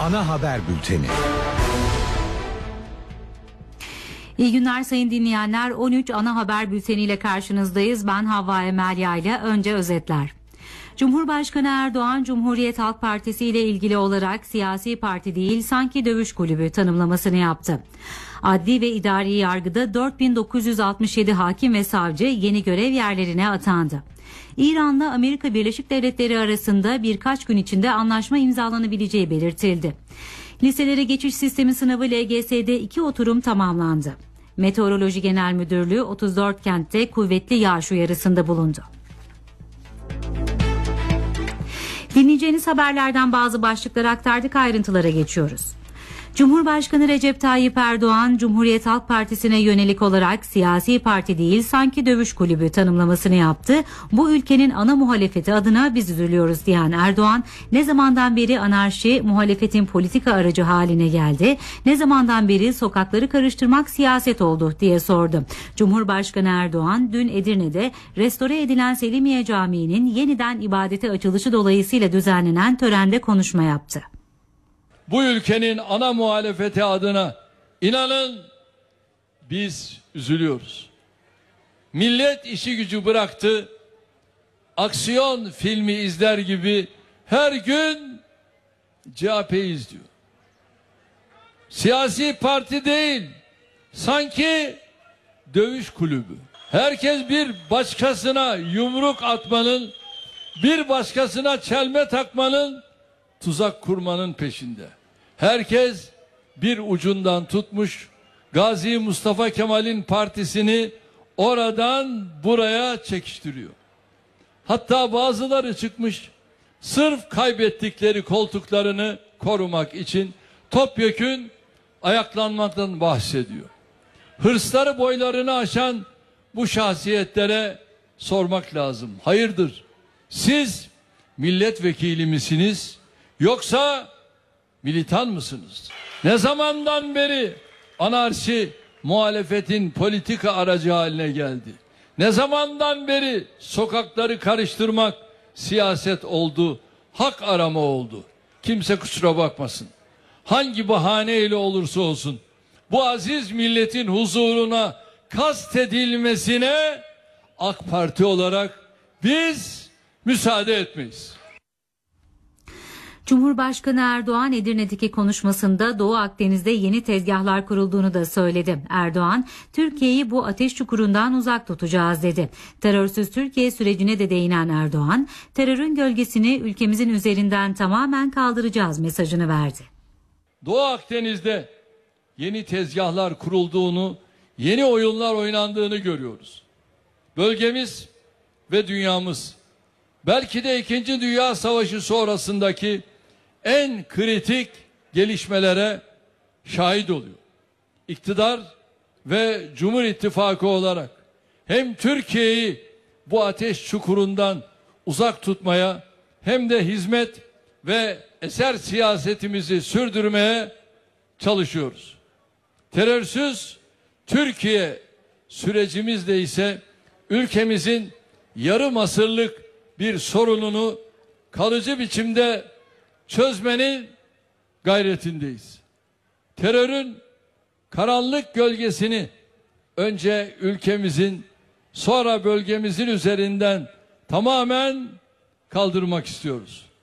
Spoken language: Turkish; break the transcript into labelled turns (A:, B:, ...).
A: Ana haber bülteni.
B: İyi günler sayın dinleyenler. 13 ana haber bülteniyle karşınızdayız. Ben Havva Emelya ile önce özetler. Cumhurbaşkanı Erdoğan, Cumhuriyet Halk Partisi ile ilgili olarak siyasi parti değil sanki dövüş kulübü tanımlamasını yaptı. Adli ve idari yargıda 4967 hakim ve savcı yeni görev yerlerine atandı. İran'la Amerika Birleşik Devletleri arasında birkaç gün içinde anlaşma imzalanabileceği belirtildi. Liselere geçiş sistemi sınavı LGS'de 2 oturum tamamlandı. Meteoroloji Genel Müdürlüğü 34 kentte kuvvetli yağış uyarısında bulundu. Dinleyeceğiniz haberlerden bazı başlıkları aktardık, ayrıntılara geçiyoruz. Cumhurbaşkanı Recep Tayyip Erdoğan, Cumhuriyet Halk Partisi'ne yönelik olarak siyasi parti değil sanki dövüş kulübü tanımlamasını yaptı. Bu ülkenin ana muhalefeti adına biz üzülüyoruz diyen Erdoğan, ne zamandan beri anarşi muhalefetin politika aracı haline geldi, ne zamandan beri sokakları karıştırmak siyaset oldu diye sordu. Cumhurbaşkanı Erdoğan dün Edirne'de restore edilen Selimiye Camii'nin yeniden ibadete açılışı dolayısıyla düzenlenen törende konuşma yaptı.
C: Bu ülkenin ana muhalefeti adına inanın biz üzülüyoruz. Millet işi gücü bıraktı, aksiyon filmi izler gibi her gün CHP'yi izliyor. Siyasi parti değil, sanki dövüş kulübü. Herkes bir başkasına yumruk atmanın, bir başkasına çelme takmanın, tuzak kurmanın peşinde. Herkes bir ucundan tutmuş, Gazi Mustafa Kemal'in partisini oradan buraya çekiştiriyor. Hatta bazıları çıkmış, sırf kaybettikleri koltuklarını korumak için topyekün ayaklanmaktan bahsediyor. Hırsları boylarını aşan bu şahsiyetlere sormak lazım. Hayırdır? Siz milletvekili misiniz? Yoksa militan mısınız? Ne zamandan beri anarşi muhalefetin politika aracı haline geldi? Ne zamandan beri sokakları karıştırmak siyaset oldu, hak arama oldu? Kimse kusura bakmasın. Hangi bahaneyle olursa olsun bu aziz milletin huzuruna kastedilmesine AK Parti olarak biz müsaade etmeyiz.
B: Cumhurbaşkanı Erdoğan Edirne'deki konuşmasında Doğu Akdeniz'de yeni tezgahlar kurulduğunu da söyledi. Erdoğan, Türkiye'yi bu ateş çukurundan uzak tutacağız dedi. Terörsüz Türkiye sürecine de değinen Erdoğan, terörün gölgesini ülkemizin üzerinden tamamen kaldıracağız mesajını verdi.
C: Doğu Akdeniz'de yeni tezgahlar kurulduğunu, yeni oyunlar oynandığını görüyoruz. Bölgemiz ve dünyamız belki de 2. Dünya Savaşı sonrasındaki en kritik gelişmelere şahit oluyor. İktidar ve Cumhur İttifakı olarak hem Türkiye'yi bu ateş çukurundan uzak tutmaya hem de hizmet ve eser siyasetimizi sürdürmeye çalışıyoruz. Terörsüz Türkiye sürecimizde ise ülkemizin yarım asırlık bir sorununu kalıcı biçimde çözmenin gayretindeyiz. Terörün karanlık gölgesini önce ülkemizin, sonra bölgemizin üzerinden tamamen kaldırmak istiyoruz.